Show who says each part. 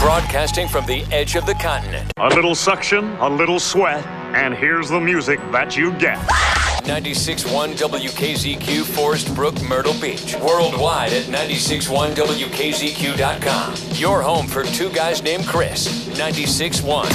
Speaker 1: Broadcasting from the edge of the continent.
Speaker 2: A little suction, a little sweat, and here's the music that you get.
Speaker 1: 96.1 WKZQ, Forest Brook, Myrtle Beach. Worldwide at 96.1WKZQ.com. Your home for two guys named Chris. 96.1